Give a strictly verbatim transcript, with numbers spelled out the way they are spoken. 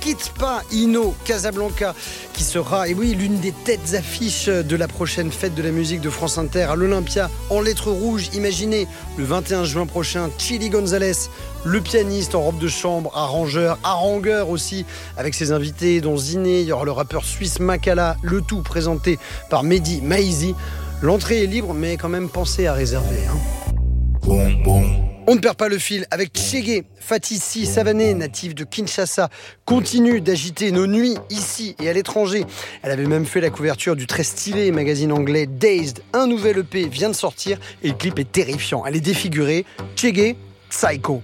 quitte pas Inno Casablanca, qui sera, et oui, l'une des têtes affiches de la prochaine fête de la musique de France Inter à l'Olympia, en lettres rouges. Imaginez, le vingt et un juin prochain, Chili Gonzalez, le pianiste en robe de chambre, arrangeur, harangueur aussi, avec ses invités, dont Ziné, il y aura le rappeur suisse Makala, le tout présenté par Mehdi Maizi. L'entrée est libre, mais quand même pensez à réserver. Hein. Bon, bon. On ne perd pas le fil avec Tchégué. Fatissi Savané, native de Kinshasa, continue d'agiter nos nuits ici et à l'étranger. Elle avait même fait la couverture du très stylé magazine anglais Dazed. Un nouvel E P vient de sortir et le clip est terrifiant. Elle est défigurée. Tchégué, Psycho.